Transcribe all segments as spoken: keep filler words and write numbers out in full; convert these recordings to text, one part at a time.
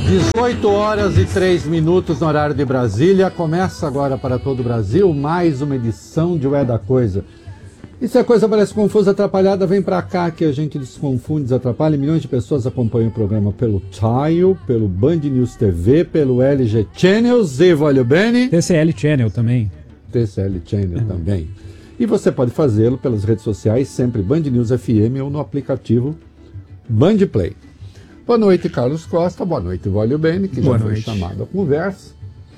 dezoito horas e três minutos no horário de Brasília. Começa agora para todo o Brasil mais uma edição de Ué da Coisa. E se a coisa parece confusa, atrapalhada, vem pra cá que a gente desconfunde, desatrapalha. Milhões de pessoas acompanham o programa pelo Tile, pelo Band News T V, pelo L G Channels, e voglio bene. T C L Channel também. T C L Channel uhum. também. E você pode fazê-lo pelas redes sociais, sempre Band News F M ou no aplicativo Band Play. Boa noite, Carlos Costa. Boa noite, voglio bene, que Boa já noite. Foi chamado a conversa.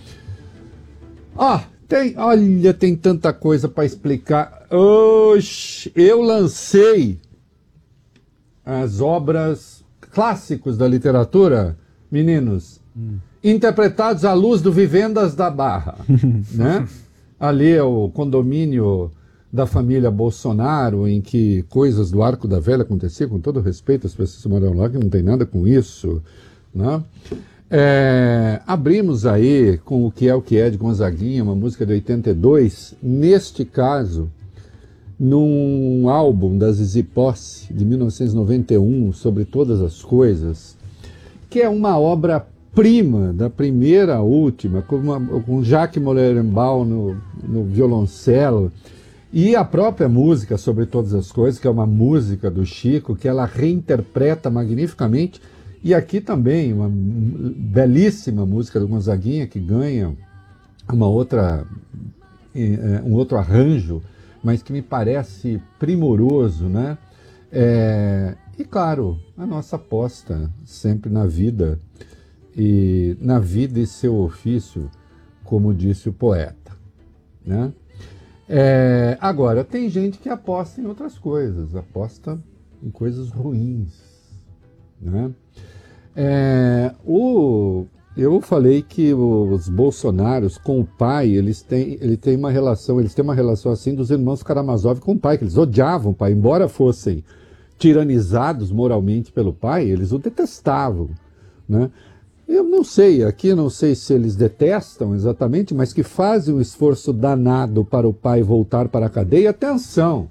Ah, tem, olha, tem tanta coisa para explicar. Oxi, eu lancei as obras clássicos da literatura, meninos, hum. interpretados à luz do Vivendas da Barra, né? Ali é o condomínio da família Bolsonaro, em que coisas do Arco da Velha aconteciam, com todo respeito às pessoas que moram lá, que não tem nada com isso, né? É, abrimos aí com O Que É O Que É de Gonzaguinha, uma música de oitenta e dois, neste caso, num álbum da Zizi Posse, de mil novecentos e noventa e um, Sobre Todas as Coisas, que é uma obra-prima, da primeira à última, com, uma, com Jacques Morelenbaum no, no violoncelo, e a própria música Sobre Todas as Coisas, que é uma música do Chico, que ela reinterpreta magnificamente. E aqui também uma belíssima música do Gonzaguinha, que ganha uma outra, um outro arranjo, mas que me parece primoroso, né? É, e claro, a nossa aposta sempre na vida, e na vida e seu ofício, como disse o poeta, né? É, agora, tem gente que aposta em outras coisas, aposta em coisas ruins, né? É, o, eu falei que os Bolsonaros com o pai, eles têm, ele tem uma relação, eles têm uma relação assim dos irmãos Karamazov com o pai, que eles odiavam o pai, embora fossem tiranizados moralmente pelo pai, eles o detestavam, né? Eu não sei, aqui não sei se eles detestam exatamente, mas que fazem um esforço danado para o pai voltar para a cadeia. Atenção,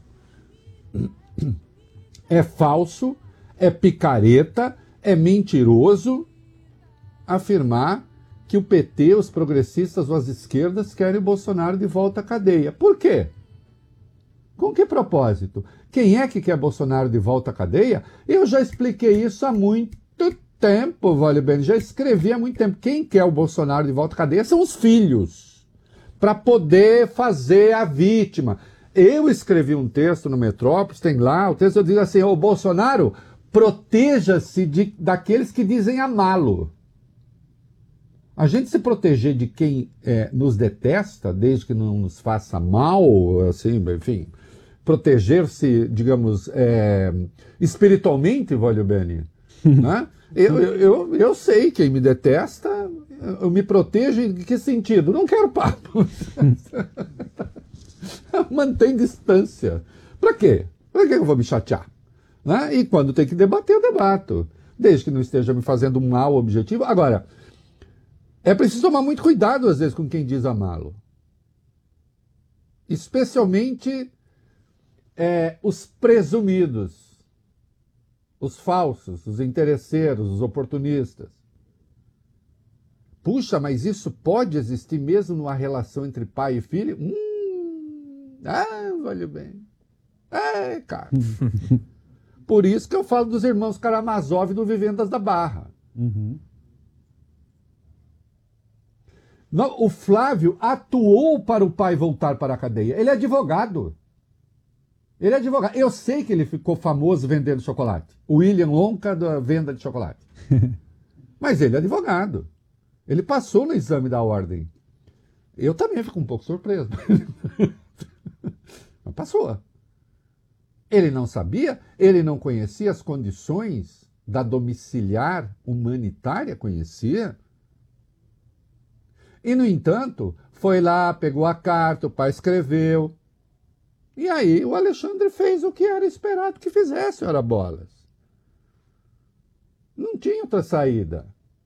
é falso, é picareta, é mentiroso afirmar que o P T, os progressistas ou as esquerdas querem o Bolsonaro de volta à cadeia. Por quê? Com que propósito? Quem é que quer Bolsonaro de volta à cadeia? Eu já expliquei isso há muito tempo, voglio bene, já escrevi há muito tempo. Quem quer o Bolsonaro de volta à cadeia são os filhos, para poder fazer a vítima. Eu escrevi um texto no Metrópolis, tem lá, o texto eu digo assim, o Bolsonaro, proteja-se de, daqueles que dizem amá-lo. A gente se proteger de quem é, nos detesta, desde que não nos faça mal, assim, enfim, proteger-se, digamos, é, espiritualmente, voglio bene, né? Eu, eu, eu, eu sei quem me detesta, eu me protejo em que sentido? Não quero papo. Mantém distância. Para quê? Para que eu vou me chatear? Né? E quando tem que debater, eu debato. Desde que não esteja me fazendo um mal objetivo. Agora, é preciso tomar muito cuidado, às vezes, com quem diz amá-lo. Especialmente é, os presumidos. Os falsos, os interesseiros, os oportunistas. Puxa, mas isso pode existir mesmo numa relação entre pai e filho? Hum, ah, voglio bene. É, cara. Por isso que eu falo dos irmãos Karamazov do Vivendas da Barra. Uhum. Não, o Flávio atuou para o pai voltar para a cadeia. Ele é advogado. Ele é advogado. Eu sei que ele ficou famoso vendendo chocolate. O William Wonka da venda de chocolate. Mas ele é advogado. Ele passou no exame da ordem. Eu também fico um pouco surpreso. Mas passou. Ele não sabia? Ele não conhecia as condições da domiciliar humanitária? Conhecia? E, no entanto, foi lá, pegou a carta, o pai escreveu. E aí o Alexandre fez o que era esperado que fizesse, ora bolas. Não tinha outra saída.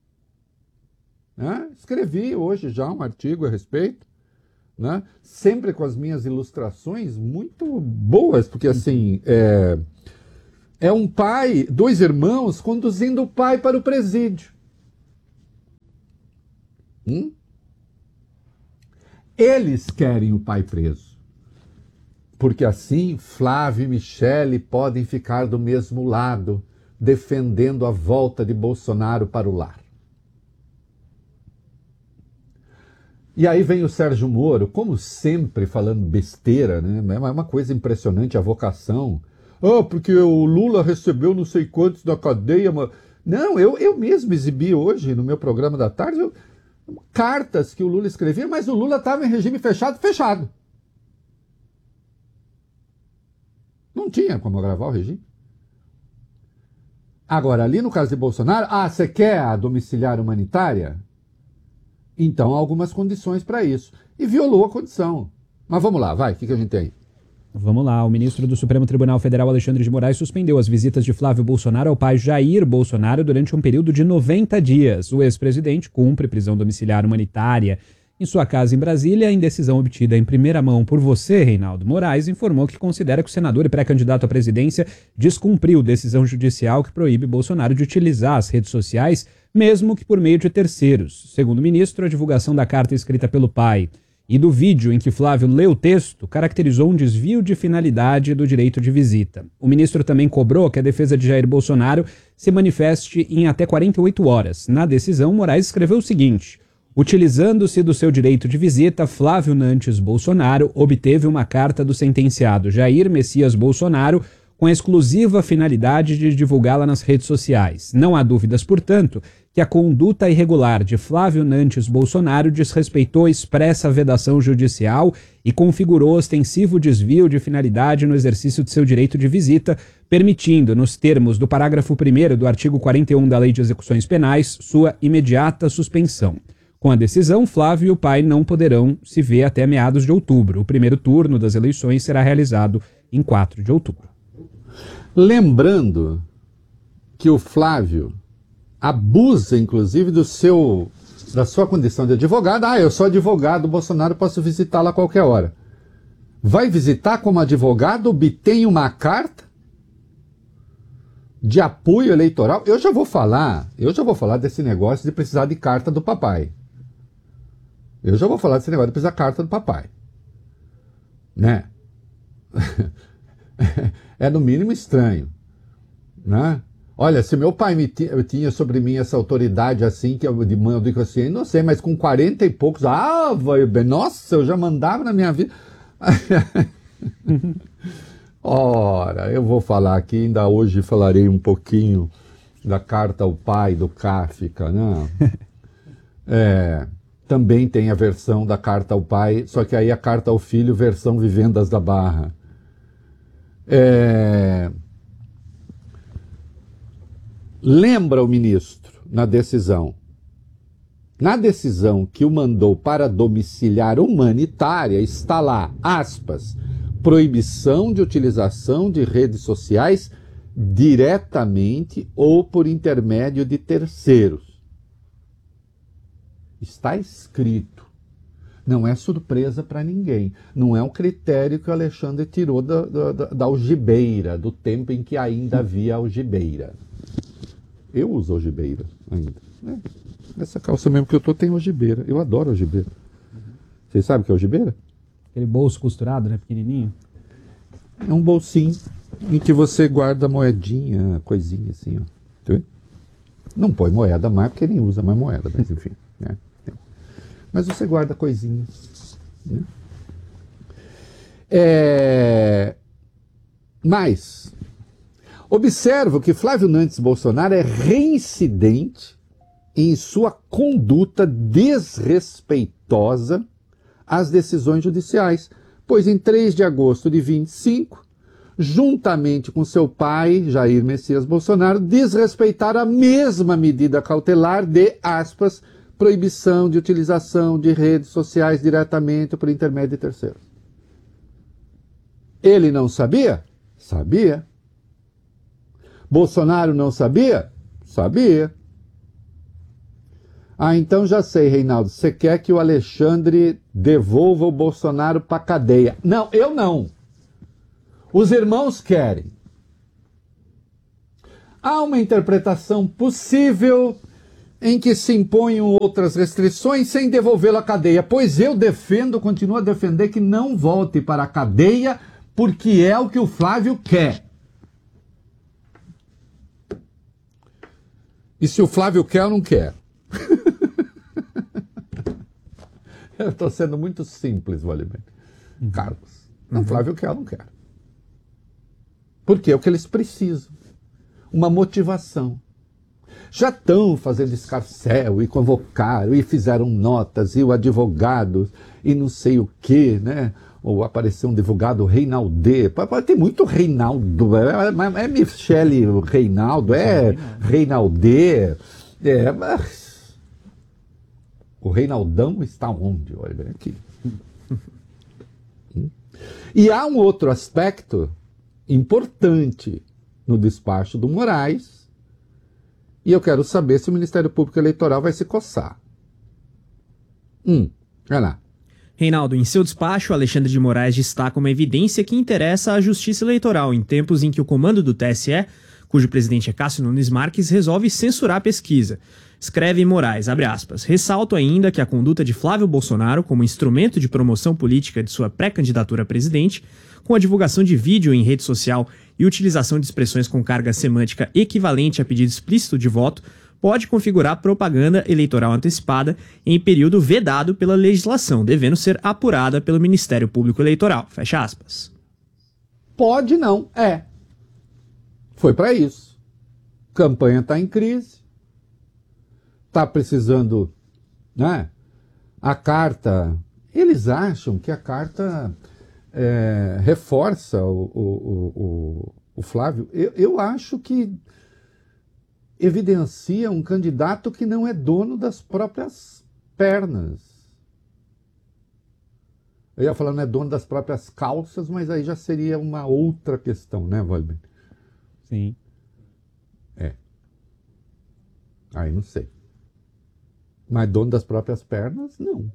Né? Escrevi hoje já um artigo a respeito, né? Sempre com as minhas ilustrações muito boas, porque assim, é, é um pai, dois irmãos conduzindo o pai para o presídio. Hum? Eles querem o pai preso. Porque assim Flávio e Michele podem ficar do mesmo lado, defendendo a volta de Bolsonaro para o lar. E aí vem o Sérgio Moro, como sempre, falando besteira, né? É uma coisa impressionante a vocação. Ah, porque o Lula recebeu não sei quantos da cadeia. Mas... Não, eu, eu mesmo exibi hoje, no meu programa da tarde, eu... cartas que o Lula escrevia, mas o Lula estava em regime fechado, fechado. Não tinha como gravar o regime. Agora, ali no caso de Bolsonaro, ah, você quer a domiciliar humanitária? Então há algumas condições para isso. E violou a condição. Mas vamos lá, vai, o que, que a gente tem? Vamos lá, o ministro do Supremo Tribunal Federal, Alexandre de Moraes, suspendeu as visitas de Flávio Bolsonaro ao pai Jair Bolsonaro durante um período de noventa dias. O ex-presidente cumpre prisão domiciliar humanitária em sua casa em Brasília. Em decisão obtida em primeira mão por você, Reinaldo, Moraes informou que considera que o senador e pré-candidato à presidência descumpriu decisão judicial que proíbe Bolsonaro de utilizar as redes sociais, mesmo que por meio de terceiros. Segundo o ministro, a divulgação da carta escrita pelo pai e do vídeo em que Flávio leu o texto caracterizou um desvio de finalidade do direito de visita. O ministro também cobrou que a defesa de Jair Bolsonaro se manifeste em até quarenta e oito horas. Na decisão, Moraes escreveu o seguinte: utilizando-se do seu direito de visita, Flávio Nantes Bolsonaro obteve uma carta do sentenciado Jair Messias Bolsonaro com a exclusiva finalidade de divulgá-la nas redes sociais. Não há dúvidas, portanto, que a conduta irregular de Flávio Nantes Bolsonaro desrespeitou expressa vedação judicial e configurou ostensivo desvio de finalidade no exercício de seu direito de visita, permitindo, nos termos do parágrafo primeiro do artigo quarenta e um da Lei de Execuções Penais, sua imediata suspensão. Com a decisão, Flávio e o pai não poderão se ver até meados de outubro. O primeiro turno das eleições será realizado em quatro de outubro. Lembrando que o Flávio abusa, inclusive, do seu, da sua condição de advogado. Ah, eu sou advogado, Bolsonaro, posso visitá-lo a qualquer hora. Vai visitar como advogado, obtém uma carta de apoio eleitoral. Eu já vou falar, eu já vou falar desse negócio de precisar de carta do papai. Eu já vou falar desse negócio de precisar de carta do papai. Né? É no mínimo estranho, né? Olha, se meu pai me eu tinha sobre mim essa autoridade assim, que eu de mando e assim, não sei, mas com quarenta e poucos, ah, vai, nossa, eu já mandava na minha vida. Ora, eu vou falar aqui, ainda hoje falarei um pouquinho da carta ao pai do Kafka, né? É, também tem a versão da carta ao pai, só que aí a carta ao filho, versão Vivendas da Barra. É... Lembra o ministro, na decisão, na decisão que o mandou para domiciliar humanitária, está lá, aspas, proibição de utilização de redes sociais diretamente ou por intermédio de terceiros. Está escrito. Não é surpresa para ninguém. Não é um critério que o Alexandre tirou da, da, da algibeira, do tempo em que ainda havia algibeira. Eu uso algibeira ainda. É. Essa calça mesmo que eu tô tem algibeira. Eu adoro algibeira. Vocês sabem o que é algibeira? Aquele bolso costurado, né, pequenininho? É um bolsinho em que você guarda moedinha, coisinha assim, ó. Tá vendo? Não põe moeda mais, porque nem usa mais moeda, mas enfim, né? Mas você guarda coisinhas. Né? É... Mas, observo que Flávio Nantes Bolsonaro é reincidente em sua conduta desrespeitosa às decisões judiciais, pois em três de agosto de vinte e cinco, juntamente com seu pai, Jair Messias Bolsonaro, desrespeitaram a mesma medida cautelar de, aspas, proibição de utilização de redes sociais diretamente por intermédio de terceiros. Ele não sabia? Sabia. Bolsonaro não sabia? Sabia. Ah, então já sei, Reinaldo, você quer que o Alexandre devolva o Bolsonaro para a cadeia. Não, eu não. Os irmãos querem. Há uma interpretação possível em que se imponham outras restrições sem devolvê-lo à cadeia. Pois eu defendo, continuo a defender que não volte para a cadeia, porque é o que o Flávio quer. E se o Flávio quer, eu não quero. Eu estou sendo muito simples, Valdemir. Uhum. Carlos. Não, uhum. Flávio quer, eu não quero. Porque é o que eles precisam. Uma motivação. Já estão fazendo escarcéu e convocaram e fizeram notas e o advogado e não sei o que, né? Ou apareceu um advogado Reinaldê. Tem muito Reinaldo. É, é Michele Reinaldo, é Reinaldê. É, mas o Reinaldão está onde? Olha bem aqui. E há um outro aspecto importante no despacho do Moraes. E eu quero saber se o Ministério Público Eleitoral vai se coçar. Hum, vai lá. Reinaldo, em seu despacho, Alexandre de Moraes destaca uma evidência que interessa à Justiça Eleitoral em tempos em que o comando do T S E, cujo presidente é Cássio Nunes Marques, resolve censurar a pesquisa. Escreve Moraes, abre aspas, ressalto ainda que a conduta de Flávio Bolsonaro como instrumento de promoção política de sua pré-candidatura a presidente, com a divulgação de vídeo em rede social e utilização de expressões com carga semântica equivalente a pedido explícito de voto, pode configurar propaganda eleitoral antecipada em período vedado pela legislação, devendo ser apurada pelo Ministério Público Eleitoral. Fecha aspas. Pode não, é. Foi para isso. Campanha está em crise. Está precisando, né? A carta... Eles acham que a carta é, reforça o, o, o, o Flávio. Eu, eu acho que evidencia um candidato que não é dono das próprias pernas. Eu ia falar não é dono das próprias calças, mas aí já seria uma outra questão, né, Valdemir? Sim. É. Aí não sei. Mas dono das próprias pernas, não.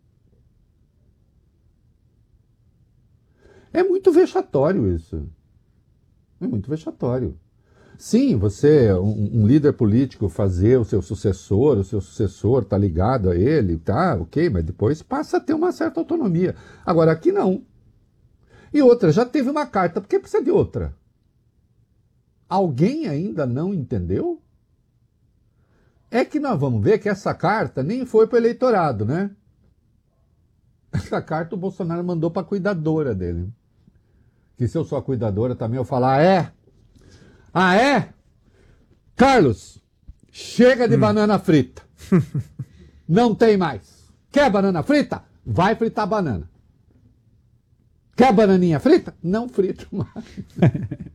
É muito vexatório isso. É muito vexatório. Sim, você, um, um líder político, fazer o seu sucessor, o seu sucessor tá ligado a ele, tá, ok, mas depois passa a ter uma certa autonomia. Agora, aqui não. E outra, já teve uma carta, por que precisa de outra? Alguém ainda não entendeu? É que nós vamos ver que essa carta nem foi para o eleitorado, né? Essa carta o Bolsonaro mandou para a cuidadora dele. Que se eu sou a cuidadora também eu falar, ah, é? Ah, é? Carlos, chega de hum. banana frita. Não tem mais. Quer banana frita? Vai fritar banana. Quer bananinha frita? Não frito mais.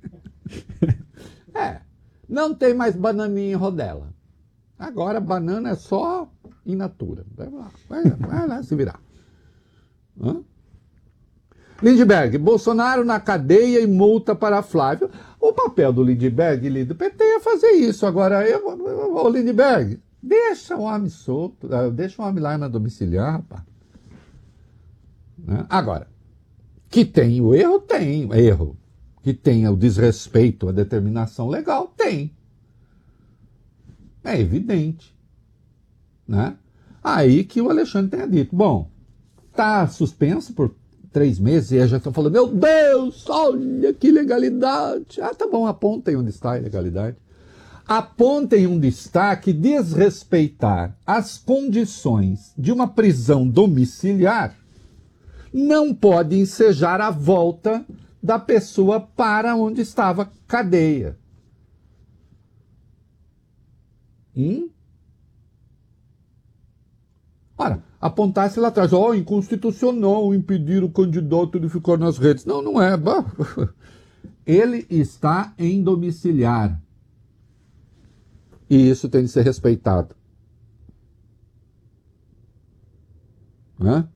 É, não tem mais bananinha em rodela. Agora banana é só in natura. Vai lá, vai lá, vai lá se virar. Hã? Lindbergh, Bolsonaro na cadeia e multa para Flávio. O papel do Lindbergh e do P T é fazer isso. Agora, eu, ô Lindbergh, deixa o homem solto, deixa o homem lá na domiciliar, rapaz. Né? Agora, que tem o erro, tem erro. Que tenha o desrespeito à determinação legal, tem. É evidente. Né? Aí que o Alexandre tenha dito, bom, está suspenso por três meses e já estão falando, meu Deus, olha que ilegalidade. Ah, tá bom, apontem onde está a ilegalidade. Apontem onde está que desrespeitar as condições de uma prisão domiciliar não pode ensejar a volta da pessoa para onde estava cadeia. Hum? Ora, apontasse lá atrás, ó, oh, inconstitucional impedir o candidato de ficar nas redes. Não, não é. Ele está em domiciliar. E isso tem de ser respeitado. Né?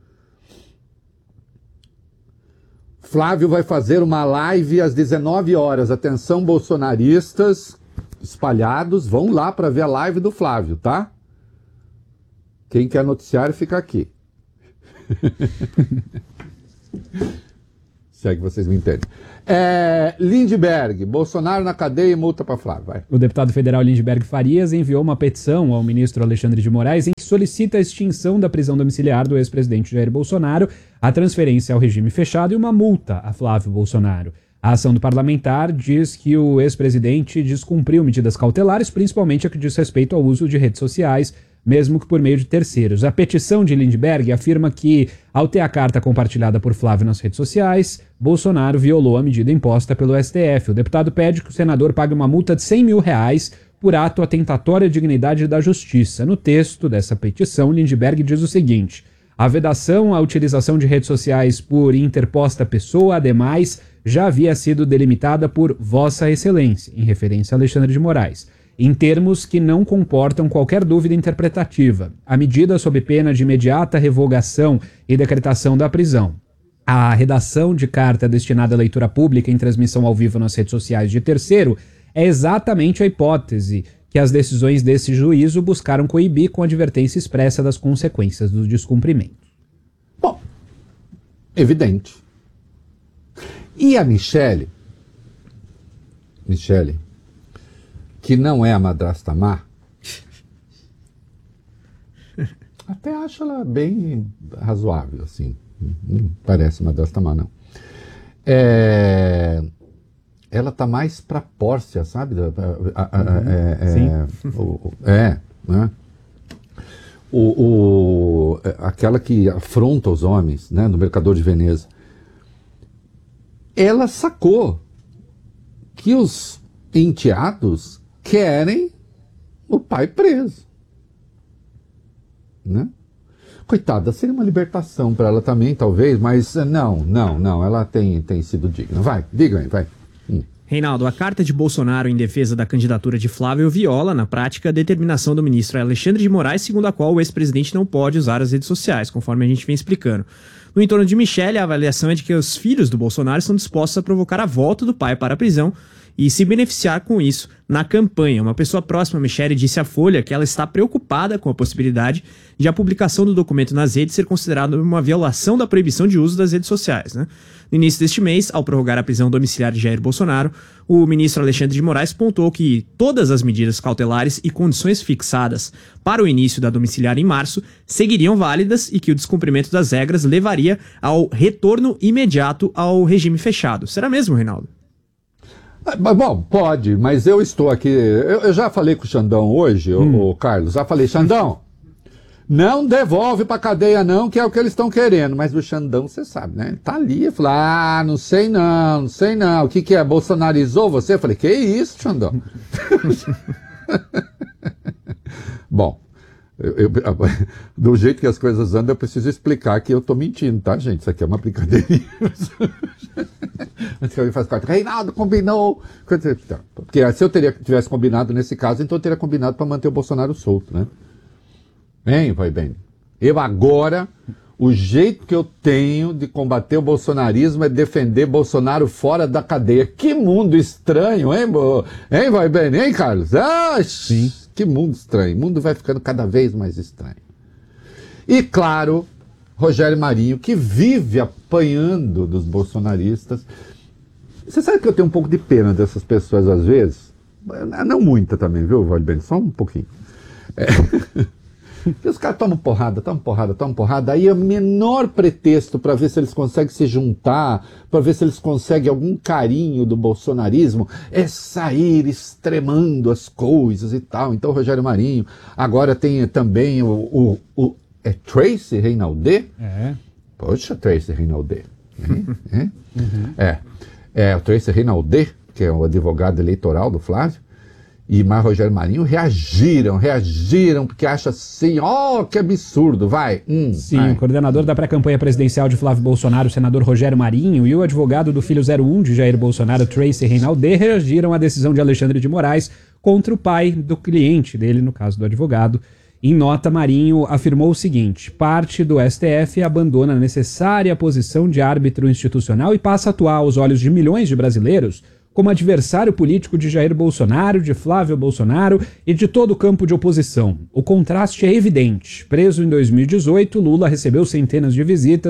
Flávio vai fazer uma live às dezenove horas. Atenção, bolsonaristas espalhados, vão lá para ver a live do Flávio, tá? Quem quer noticiário, fica aqui. Se é que vocês me entendem. É, Lindbergh, Bolsonaro na cadeia e multa para Flávio. Vai. O deputado federal Lindbergh Farias enviou uma petição ao ministro Alexandre de Moraes em que solicita a extinção da prisão domiciliar do ex-presidente Jair Bolsonaro, a transferência ao regime fechado e uma multa a Flávio Bolsonaro. A ação do parlamentar diz que o ex-presidente descumpriu medidas cautelares, principalmente a que diz respeito ao uso de redes sociais, mesmo que por meio de terceiros. A petição de Lindbergh afirma que, ao ter a carta compartilhada por Flávio nas redes sociais, Bolsonaro violou a medida imposta pelo S T F. O deputado pede que o senador pague uma multa de cem mil reais por ato atentatório à dignidade da justiça. No texto dessa petição, Lindbergh diz o seguinte: a vedação à utilização de redes sociais por interposta pessoa, ademais, já havia sido delimitada por Vossa Excelência, em referência a Alexandre de Moraes, em termos que não comportam qualquer dúvida interpretativa. A medida sob pena de imediata revogação e decretação da prisão. A redação de carta destinada à leitura pública em transmissão ao vivo nas redes sociais de terceiro é exatamente a hipótese que as decisões desse juízo buscaram coibir com advertência expressa das consequências do descumprimento. Bom, evidente. E a Michele, Michele, que não é a madrasta má, até acho ela bem razoável, assim, não parece madrasta má, não. É, ela tá mais pra Pórcia, sabe? A, a, a, é, Sim. É, o, é, né? O, o, aquela que afronta os homens, né, no Mercador de Veneza. Ela sacou que os enteados querem o pai preso, né? Coitada, seria uma libertação para ela também, talvez, mas não, não, não, ela tem, tem sido digna. Vai, diga aí, vai. Hum. Reinaldo, a carta de Bolsonaro em defesa da candidatura de Flávio viola, na prática, a determinação do ministro Alexandre de Moraes, segundo a qual o ex-presidente não pode usar as redes sociais, conforme a gente vem explicando. No entorno de Michele, a avaliação é de que os filhos do Bolsonaro estão dispostos a provocar a volta do pai para a prisão e se beneficiar com isso na campanha. Uma pessoa próxima a Michele disse à Folha que ela está preocupada com a possibilidade de a publicação do documento nas redes ser considerada uma violação da proibição de uso das redes sociais, né? No início deste mês, ao prorrogar a prisão domiciliar de Jair Bolsonaro, o ministro Alexandre de Moraes pontuou que todas as medidas cautelares e condições fixadas para o início da domiciliar em março seguiriam válidas e que o descumprimento das regras levaria ao retorno imediato ao regime fechado. Será mesmo, Reinaldo? Bom, pode, mas eu estou aqui, eu, eu já falei com o Xandão hoje, hum. o, o Carlos, já falei, Xandão, não devolve pra cadeia não, que é o que eles estão querendo, mas o Xandão, você sabe, né, tá ali, fala, ah, não sei não, não sei não, o que que é, bolsonarizou você? Eu falei, que isso, Xandão? Bom, eu, eu, do jeito que as coisas andam, eu preciso explicar que eu tô mentindo, tá, gente? Isso aqui é uma brincadeirinha. Antes que alguém faça corte, Reinaldo combinou. Porque se eu teria, tivesse combinado nesse caso, então eu teria combinado para manter o Bolsonaro solto, né? Hein, vai bem. Eu agora, o jeito que eu tenho de combater o bolsonarismo é defender Bolsonaro fora da cadeia. Que mundo estranho, hein, bo... hein, vai bem, hein, Carlos? Ah, sim. Que mundo estranho. O mundo vai ficando cada vez mais estranho. E, claro, Rogério Marinho, que vive apanhando dos bolsonaristas. Você sabe que eu tenho um pouco de pena dessas pessoas às vezes? Não muita também, viu, Valdir? Só um pouquinho. É. Os caras tomam porrada, tomam porrada, tomam porrada. Aí é o menor pretexto para ver se eles conseguem se juntar, para ver se eles conseguem algum carinho do bolsonarismo, é sair extremando as coisas e tal. Então, Rogério Marinho, agora tem também o... o, o é Tracy Reinaldê? É. Poxa, Tracy Reinaldê. É, é? Uhum. é. É, o Tracy Reinaldê, que é o advogado eleitoral do Flávio, e mais Rogério Marinho reagiram, reagiram, porque acham assim, ó, oh, que absurdo, vai. Hum, Sim, vai. O coordenador da pré-campanha presidencial de Flávio Bolsonaro, o senador Rogério Marinho, e o advogado do filho zero um de Jair Bolsonaro, Tracy Reinaldê, reagiram à decisão de Alexandre de Moraes contra o pai do cliente dele, no caso do advogado. Em nota, Marinho afirmou o seguinte: parte do S T F abandona a necessária posição de árbitro institucional e passa a atuar aos olhos de milhões de brasileiros como adversário político de Jair Bolsonaro, de Flávio Bolsonaro e de todo o campo de oposição. O contraste é evidente. Preso em dois mil e dezoito, Lula recebeu centenas de visitas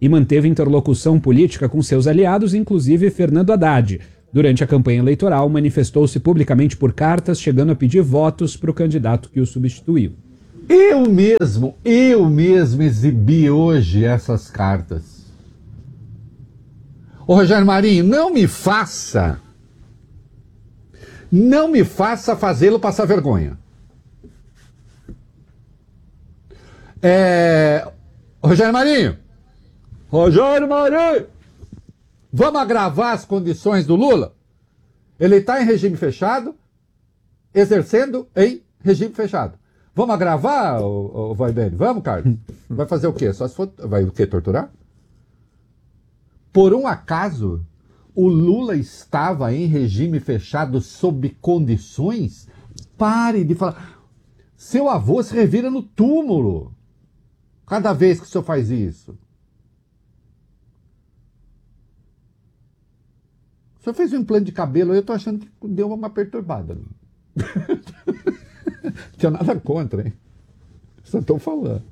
e manteve interlocução política com seus aliados, inclusive Fernando Haddad. Durante a campanha eleitoral, manifestou-se publicamente por cartas, chegando a pedir votos para o candidato que o substituiu. Eu mesmo, eu mesmo exibi hoje essas cartas. Ô Rogério Marinho, não me faça, não me faça fazê-lo passar vergonha. É... Rogério Marinho, Rogério Marinho, vamos agravar as condições do Lula? Ele está em regime fechado, exercendo em regime fechado. Vamos agravar, o, o Vaidene? Vamos, Carlos? Vai fazer o quê? Só se for... Vai o quê? Torturar? Por um acaso, o Lula estava em regime fechado sob condições? Pare de falar. Seu avô se revira no túmulo cada vez que o senhor faz isso. O senhor fez um implante de cabelo, eu estou achando que deu uma perturbada. Não tinha nada contra, hein? Só estou falando.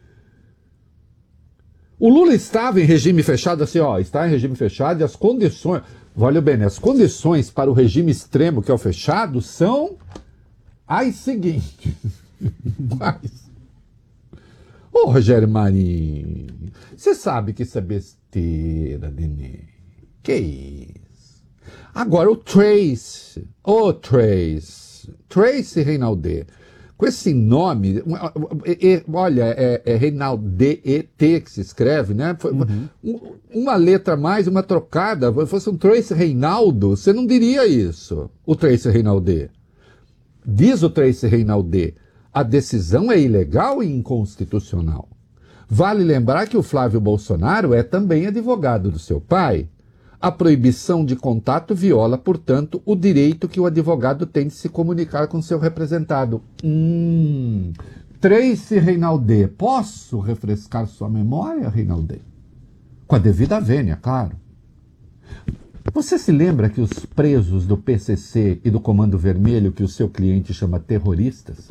O Lula estava em regime fechado, assim, ó, está em regime fechado e as condições, olha bem, as condições para o regime extremo, que é o fechado, são as seguintes. Quais? Ô, Rogério Marinho, você sabe que isso é besteira, neném. Que isso? Agora o Trace, ô Trace, Trace Reinaldet, com esse nome, é, é, olha, é, é Reinaldet que se escreve, né? Uhum. Um, uma letra a mais, uma trocada, se fosse um Trace Reinaldo, você não diria isso, o Trace Reinaldet. Diz o Trace Reinaldet, a decisão é ilegal e inconstitucional. Vale lembrar que o Flávio Bolsonaro é também advogado do seu pai. A proibição de contato viola, portanto, o direito que o advogado tem de se comunicar com seu representado. Hum, Trace Reinaldet, posso refrescar sua memória, Reinaldet? Com a devida vênia, claro. Você se lembra que os presos do P C C e do Comando Vermelho, que o seu cliente chama terroristas,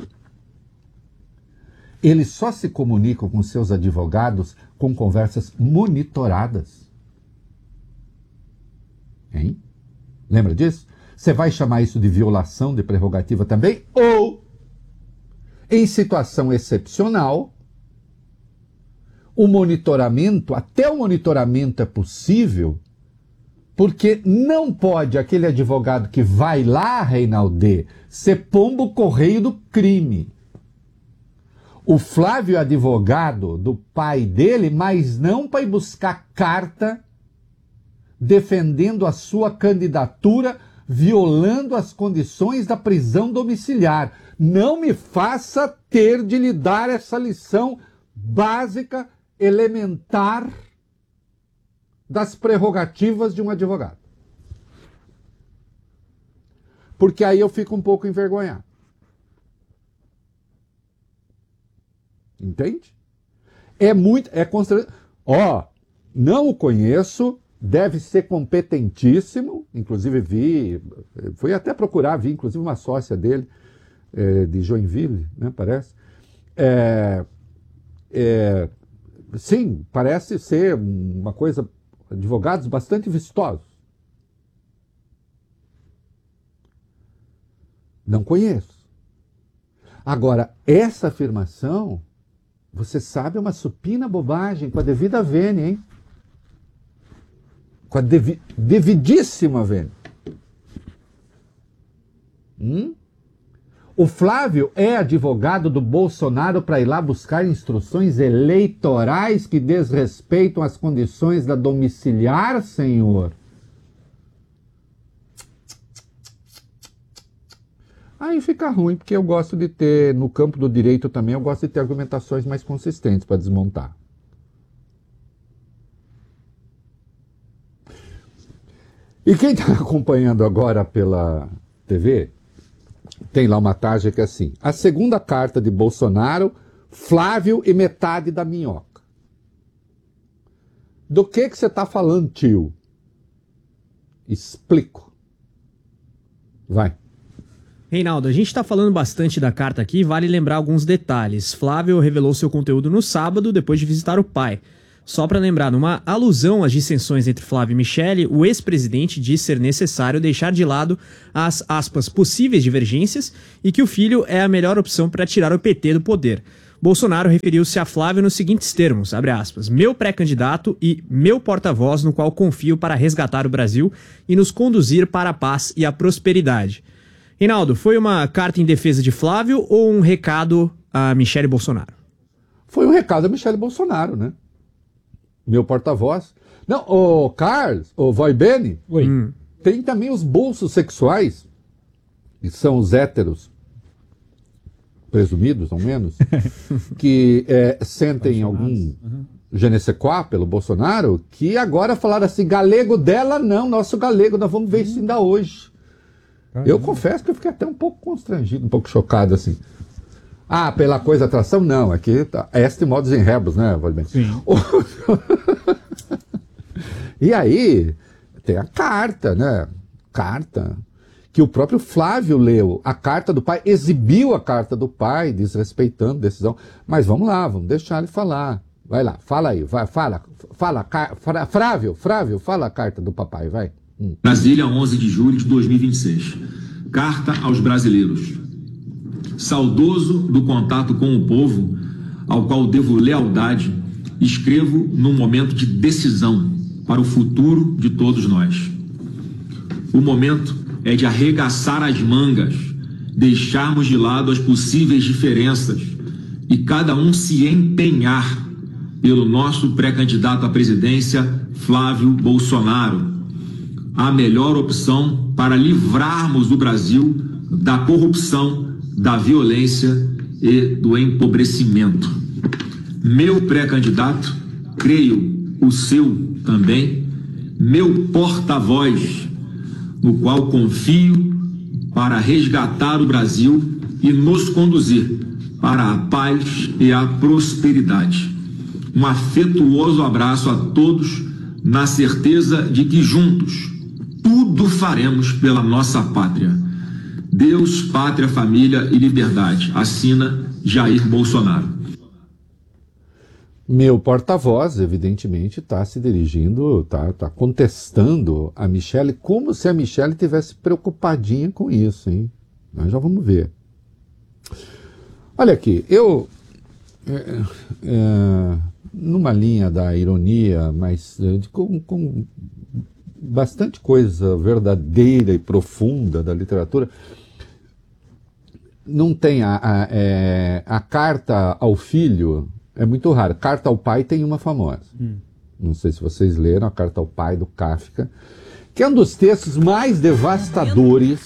eles só se comunicam com seus advogados com conversas monitoradas? Hein? Lembra disso? Você vai chamar isso de violação de prerrogativa também? Ou, em situação excepcional, o monitoramento, até o monitoramento é possível, porque não pode aquele advogado que vai lá, Reinaldet, ser pombo correio do crime. O Flávio é advogado do pai dele, mas não para ir buscar carta defendendo a sua candidatura, violando as condições da prisão domiciliar. Não me faça ter de lhe dar essa lição básica, elementar, das prerrogativas de um advogado. Porque aí eu fico um pouco envergonhado. Entende? É muito... é constra... Ó, não o conheço, deve ser competentíssimo, inclusive vi, fui até procurar, vi inclusive uma sócia dele, é, de Joinville, né, parece. É, é, sim, parece ser uma coisa, advogados bastante vistosos. Não conheço. Agora, essa afirmação, você sabe, é uma supina bobagem, com a devida vênia, hein? Com a devi, devidíssima vênia. Hum? O Flávio é advogado do Bolsonaro para ir lá buscar instruções eleitorais que desrespeitam as condições da domiciliar, senhor? Aí fica ruim, porque eu gosto de ter, no campo do direito também, eu gosto de ter argumentações mais consistentes para desmontar. E quem está acompanhando agora pela T V, tem lá uma tarja que é assim: a segunda carta de Bolsonaro, Flávio e metade da minhoca. Do que que você está falando, tio? Explico. Vai. Reinaldo, a gente está falando bastante da carta aqui, vale lembrar alguns detalhes. Flávio revelou seu conteúdo no sábado, depois de visitar o pai. Só para lembrar, numa alusão às dissensões entre Flávio e Michele, o ex-presidente disse ser necessário deixar de lado as, aspas, possíveis divergências e que o filho é a melhor opção para tirar o P T do poder. Bolsonaro referiu-se a Flávio nos seguintes termos, abre aspas, meu pré-candidato e meu porta-voz no qual confio para resgatar o Brasil e nos conduzir para a paz e a prosperidade. Reinaldo, foi uma carta em defesa de Flávio ou um recado a Michele Bolsonaro? Foi um recado a Michele Bolsonaro, né? Meu porta-voz. Não, o Carlos, o Voi Bene, Oi. Hum. Tem também os bolsos sexuais, que são os héteros, presumidos, ao menos, que é, sentem algum uhum. je ne sais quoi pelo Bolsonaro, que agora falaram assim, galego dela não, nosso galego, nós vamos ver isso ainda hoje. Caramba. Eu confesso que eu fiquei até um pouco constrangido, um pouco chocado, assim. Ah, pela coisa atração? Não, aqui tá. Este modus in rebus, né, Valdemar? Sim. E aí, tem a carta, né? Carta. Que o próprio Flávio leu. A carta do pai, exibiu a carta do pai, desrespeitando a decisão. Mas vamos lá, vamos deixar ele falar. Vai lá, fala aí, vai, fala. Fala, fra, Frávio, Frávio, fala a carta do papai, vai. Hum. Brasília, onze de julho de dois mil e vinte e seis. Carta aos brasileiros. Saudoso do contato com o povo, ao qual devo lealdade, escrevo num momento de decisão para o futuro de todos nós. O momento é de arregaçar as mangas, deixarmos de lado as possíveis diferenças e cada um se empenhar pelo nosso pré-candidato à presidência, Flávio Bolsonaro, a melhor opção para livrarmos o Brasil da corrupção, da violência e do empobrecimento. Meu pré-candidato, creio o seu também, meu porta-voz, no qual confio para resgatar o Brasil e nos conduzir para a paz e a prosperidade. Um afetuoso abraço a todos, na certeza de que juntos tudo faremos pela nossa pátria. Deus, pátria, família e liberdade. Assina Jair Bolsonaro. Meu porta-voz, evidentemente, está se dirigindo, está tá contestando a Michele, como se a Michele tivesse preocupadinha com isso, hein? Nós já vamos ver. Olha aqui, eu, é, é, numa linha da ironia, mas de, com, com bastante coisa verdadeira e profunda da literatura, não tem a, a, é, a carta ao filho, é muito raro. Carta ao pai tem uma famosa. Hum. Não sei se vocês leram a Carta ao Pai do Kafka, que é um dos textos mais devastadores.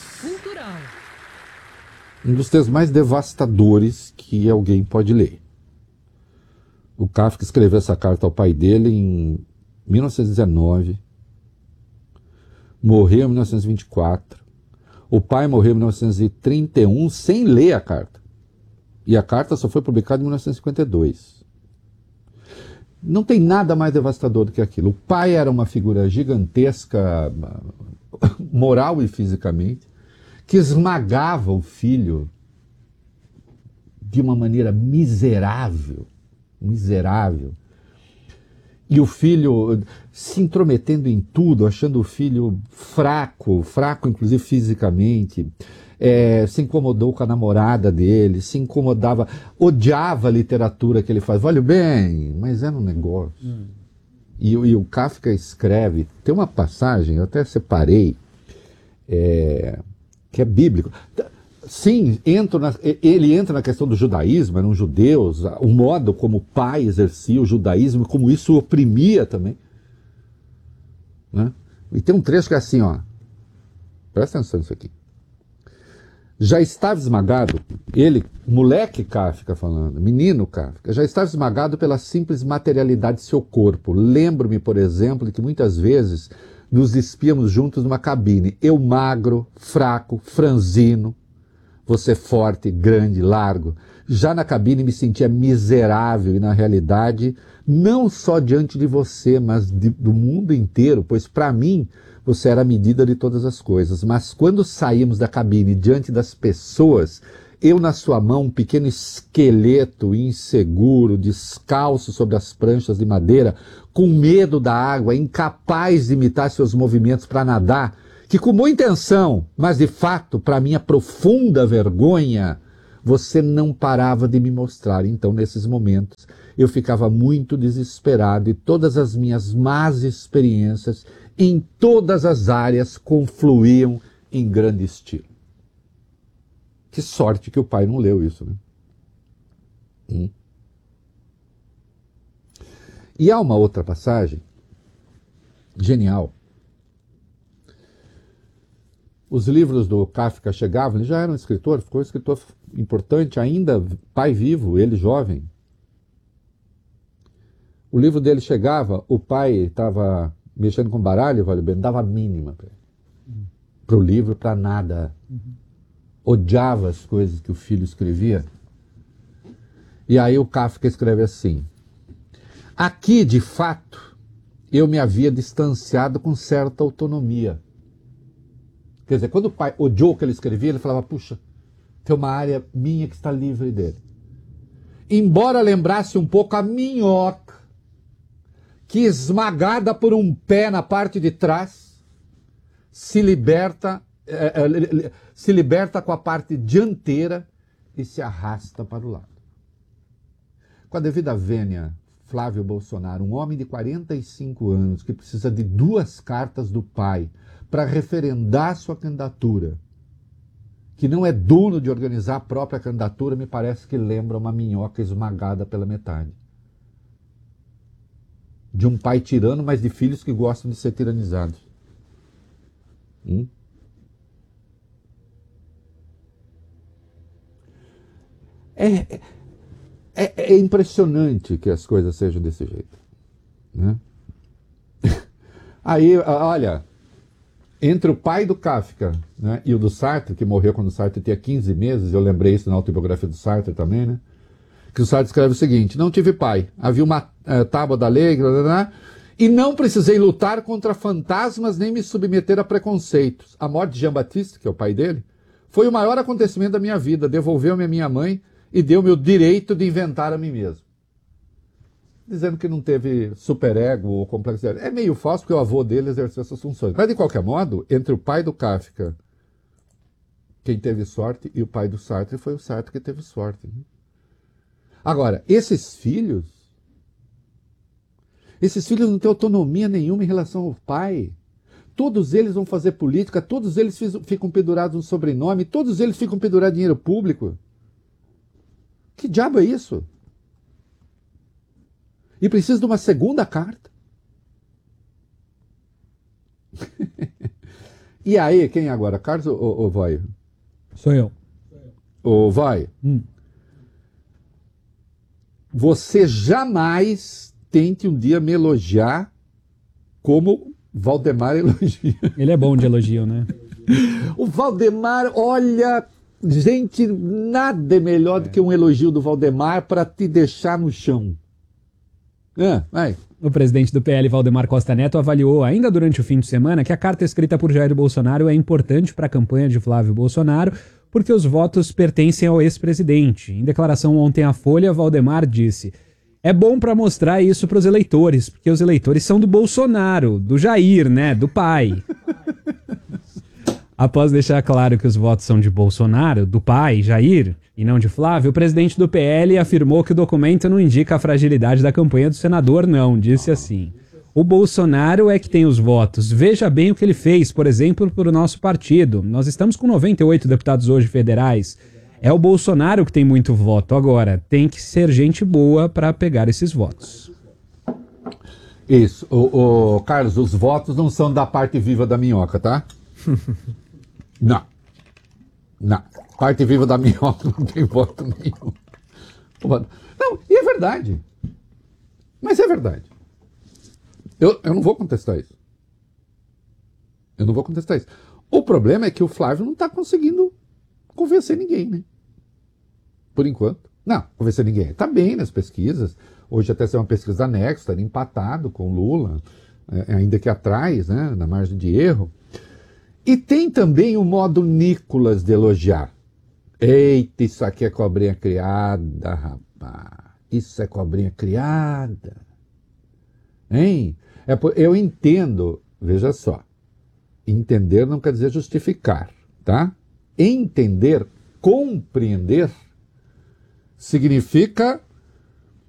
Um dos textos mais devastadores que alguém pode ler. O Kafka escreveu essa carta ao pai dele em mil novecentos e dezenove. Morreu em mil novecentos e vinte e quatro. O pai morreu em mil novecentos e trinta e um sem ler a carta. E a carta só foi publicada em mil novecentos e cinquenta e dois. Não tem nada mais devastador do que aquilo. O pai era uma figura gigantesca, moral e fisicamente, que esmagava o filho de uma maneira miserável. Miserável. E o filho se intrometendo em tudo, achando o filho fraco, fraco inclusive fisicamente, é, se incomodou com a namorada dele, se incomodava, odiava a literatura que ele faz. Olha bem, mas era um negócio. Hum. E, e o Kafka escreve, tem uma passagem, eu até separei, é, que é bíblico. Sim, entro na, ele entra na questão do judaísmo, eram judeus, o modo como o pai exercia o judaísmo, como isso oprimia também. Né? E tem um trecho que é assim, ó. Presta atenção nisso aqui. Já estava esmagado, ele, moleque Kafka falando, menino Kafka, já estava esmagado pela simples materialidade de seu corpo. Lembro-me, por exemplo, de que muitas vezes nos despíamos juntos numa cabine. Eu magro, fraco, franzino, você forte, grande, largo. Já na cabine me sentia miserável e, na realidade, não só diante de você, mas de, do mundo inteiro, pois para mim você era a medida de todas as coisas. Mas quando saímos da cabine diante das pessoas, eu na sua mão, um pequeno esqueleto inseguro, descalço sobre as pranchas de madeira, com medo da água, incapaz de imitar seus movimentos para nadar, que com boa intenção, mas de fato, para minha profunda vergonha, você não parava de me mostrar. Então, nesses momentos, eu ficava muito desesperado e todas as minhas más experiências em todas as áreas confluíam em grande estilo. Que sorte que o pai não leu isso, né? Hum. E há uma outra passagem genial. Os livros do Kafka chegavam, ele já era um escritor, ficou um escritor importante, ainda pai vivo, ele jovem. O livro dele chegava, o pai estava mexendo com baralho, vale bem, dava a mínima para ele. Para o livro, para nada. Uhum. Odiava as coisas que o filho escrevia. E aí o Kafka escreve assim: aqui, de fato, eu me havia distanciado com certa autonomia. Quer dizer, quando o pai odiou o que ele escrevia, ele falava, puxa, tem uma área minha que está livre dele. Embora lembrasse um pouco a minhoca, que esmagada por um pé na parte de trás, se liberta, é, é, se liberta com a parte dianteira e se arrasta para o lado. Com a devida vênia, Flávio Bolsonaro, um homem de quarenta e cinco anos que precisa de duas cartas do pai para referendar sua candidatura, que não é dono de organizar a própria candidatura, me parece que lembra uma minhoca esmagada pela metade. De um pai tirano, mas de filhos que gostam de ser tiranizados. Hum? É, é, é impressionante que as coisas sejam desse jeito. Né? Aí, olha, entre o pai do Kafka, né, e o do Sartre, que morreu quando o Sartre tinha quinze meses, eu lembrei isso na autobiografia do Sartre também, né? Que o Sartre escreve o seguinte: não tive pai, havia uma uh, tábua da lei, blá, blá, blá, e não precisei lutar contra fantasmas nem me submeter a preconceitos. A morte de Jean-Baptiste, que é o pai dele, foi o maior acontecimento da minha vida, devolveu-me a minha mãe e deu-me o direito de inventar a mim mesmo. Dizendo que não teve superego ou complexidade. É meio falso, porque o avô dele exerceu essas funções. Mas, de qualquer modo, entre o pai do Kafka, quem teve sorte, e o pai do Sartre, foi o Sartre que teve sorte. Né? Agora, esses filhos, esses filhos não têm autonomia nenhuma em relação ao pai. Todos eles vão fazer política, todos eles ficam pendurados no sobrenome, todos eles ficam pendurados em dinheiro público. Que diabo é isso? E precisa de uma segunda carta. E aí, quem agora? Carlos ou, ou vai? Sou eu. Ou vai? Hum. Você jamais tente um dia me elogiar como Valdemar elogia. Ele é bom de elogio, né? O Valdemar, olha, gente, nada é melhor é. do que um elogio do Valdemar para te deixar no chão. É, vai. O presidente do P L, Valdemar Costa Neto, avaliou ainda durante o fim de semana que a carta escrita por Jair Bolsonaro é importante para a campanha de Flávio Bolsonaro porque os votos pertencem ao ex-presidente. Em declaração ontem à Folha, Valdemar disse: é bom para mostrar isso para os eleitores, porque os eleitores são do Bolsonaro, do Jair, né, do pai. Após deixar claro que os votos são de Bolsonaro, do pai, Jair, e não de Flávio, o presidente do P L afirmou que o documento não indica a fragilidade da campanha do senador, não. Disse assim: o Bolsonaro é que tem os votos. Veja bem o que ele fez, por exemplo, para o nosso partido. Nós estamos com noventa e oito deputados hoje federais. É o Bolsonaro que tem muito voto. Agora, tem que ser gente boa para pegar esses votos. Isso. O, o, Carlos, os votos não são da parte viva da minhoca, tá? Não. Não. Parte viva da minhoca não tem voto nenhum. Não, e é verdade. Mas é verdade. Eu, eu não vou contestar isso. Eu não vou contestar isso. O problema é que o Flávio não está conseguindo convencer ninguém, né? Por enquanto. Não, convencer ninguém. Está bem nas pesquisas. Hoje até saiu uma pesquisa da Nexo, está empatado com o Lula, é, ainda que atrás, né, na margem de erro. E tem também o modo Nicolas de elogiar. Eita, isso aqui é cobrinha criada, rapaz. Isso é cobrinha criada. Hein? É, eu entendo, veja só. Entender não quer dizer justificar, tá? Entender, compreender, significa